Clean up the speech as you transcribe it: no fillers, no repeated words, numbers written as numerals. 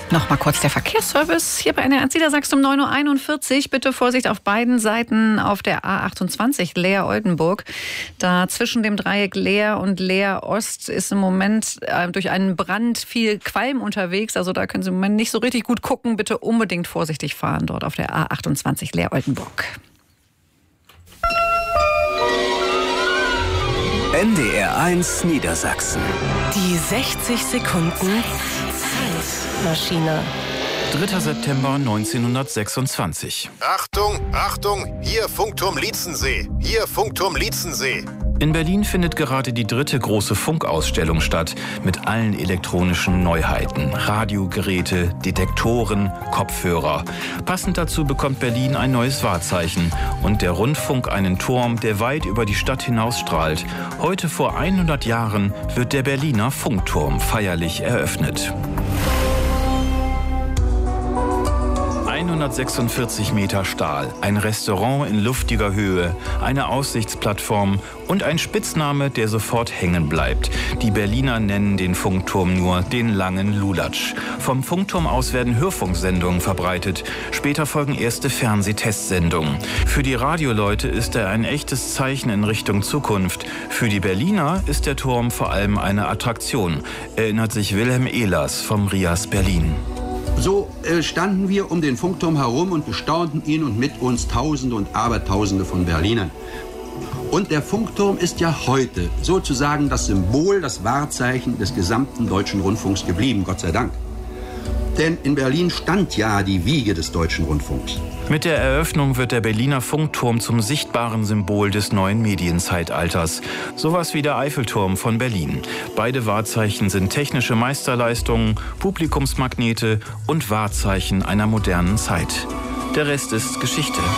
Nochmal kurz der Verkehrsservice hier bei NDR Niedersachsen um 9.41 Uhr. Bitte Vorsicht auf beiden Seiten auf der A28 Leer-Oldenburg. Da zwischen dem Dreieck Leer und Leer-Ost ist im Moment durch einen Brand viel Qualm unterwegs. Also da können Sie im Moment nicht so richtig gut gucken. Bitte unbedingt vorsichtig fahren dort auf der A28 Leer-Oldenburg. NDR1 Niedersachsen. Die 60 Sekunden Zeitmaschine. 3. September 1926. Achtung, Achtung, hier Funkturm Lietzensee. Hier Funkturm Lietzensee. In Berlin findet gerade die 3. große Funkausstellung statt mit allen elektronischen Neuheiten. Radiogeräte, Detektoren, Kopfhörer. Passend dazu bekommt Berlin ein neues Wahrzeichen und der Rundfunk einen Turm, der weit über die Stadt hinausstrahlt. Heute vor 100 Jahren wird der Berliner Funkturm feierlich eröffnet. 146 Meter Stahl, ein Restaurant in luftiger Höhe, eine Aussichtsplattform und ein Spitzname, der sofort hängen bleibt. Die Berliner nennen den Funkturm nur den langen Lulatsch. Vom Funkturm aus werden Hörfunksendungen verbreitet. Später folgen erste Fernsehtestsendungen. Für die Radioleute ist er ein echtes Zeichen in Richtung Zukunft. Für die Berliner ist der Turm vor allem eine Attraktion, erinnert sich Wilhelm Ehlers vom RIAS Berlin. So standen wir um den Funkturm herum und bestaunten ihn und mit uns Tausende und Abertausende von Berlinern. Und der Funkturm ist ja heute sozusagen das Symbol, das Wahrzeichen des gesamten deutschen Rundfunks geblieben, Gott sei Dank. Denn in Berlin stand ja die Wiege des deutschen Rundfunks. Mit der Eröffnung wird der Berliner Funkturm zum sichtbaren Symbol des neuen Medienzeitalters. Sowas wie der Eiffelturm von Berlin. Beide Wahrzeichen sind technische Meisterleistungen, Publikumsmagnete und Wahrzeichen einer modernen Zeit. Der Rest ist Geschichte.